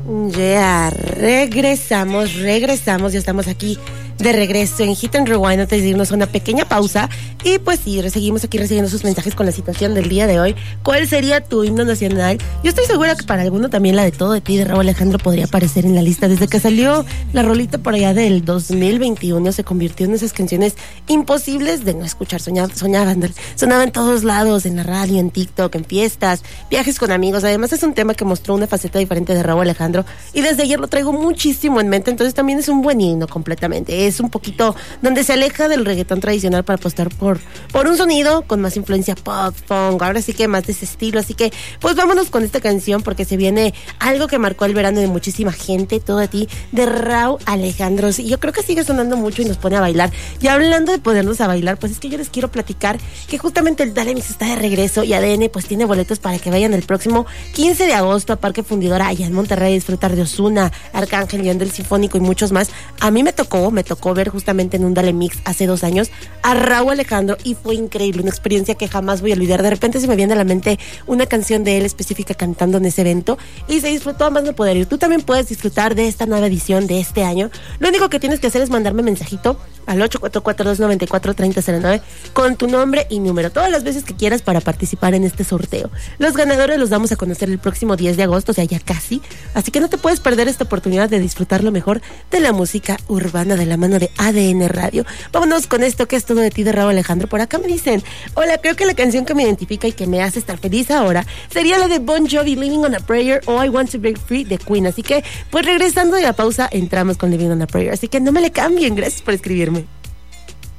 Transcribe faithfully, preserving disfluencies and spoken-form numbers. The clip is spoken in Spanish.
Ya, regresamos, regresamos, ya estamos aquí de regreso en Hit and Rewind antes de irnos a una pequeña pausa. Y pues sí, seguimos aquí recibiendo sus mensajes con la situación del día de hoy. ¿Cuál sería tu himno nacional? Yo estoy segura que para alguno también la de Todo de Ti de Rauw Alejandro podría aparecer en la lista. Desde que salió la rolita por allá del dos mil veintiuno se convirtió en esas canciones imposibles de no escuchar. Soñaban, soñaban, sonaba en todos lados, en la radio, en TikTok, en fiestas, viajes con amigos. Además es un tema que mostró una faceta diferente de Rauw Alejandro y desde ayer lo traigo muchísimo en mente. Entonces también es un buen himno completamente. Es un poquito donde se aleja del reggaetón tradicional para apostar por, por un sonido con más influencia pop, funk, ahora sí que más de ese estilo. Así que pues vámonos con esta canción porque se viene algo que marcó el verano de muchísima gente, Todo de Ti de Rauw Alejandro. Y yo creo que sigue sonando mucho y nos pone a bailar. Y hablando de ponernos a bailar, pues es que yo les quiero platicar que justamente el Dale Mix está de regreso y A D N pues tiene boletos para que vayan el próximo quince de agosto a Parque Fundidora allá en Monterrey a disfrutar de Ozuna, Arcángel, León del Sinfónico y muchos más. A mí me tocó, me tocó ver justamente en un Dale Mix hace dos años a Rauw Alejandro y fue increíble, una experiencia que jamás voy a olvidar. De repente se me viene a la mente una canción de él específica cantando en ese evento y se disfrutó a más no poder. Y tú también puedes disfrutar de esta nueva edición de este año. Lo único que tienes que hacer es mandarme mensajito al ocho cuatro cuatro, dos nueve cuatro, tres cero cero nueve con tu nombre y número, todas las veces que quieras para participar en este sorteo. Los ganadores los vamos a conocer el próximo diez de agosto, o sea, ya casi. Así que no te puedes perder esta oportunidad de disfrutar lo mejor de la música urbana de la mano de A D N Radio. Vámonos con esto que es Todo de Ti de Rauw Alejandro. Por acá me dicen, hola, creo que la canción que me identifica y que me hace estar feliz ahora sería la de Bon Jovi, Living on a Prayer, o I Want to Break Free de Queen. Así que, pues regresando de la pausa, entramos con Living on a Prayer. Así que no me le cambien, gracias por escribirme.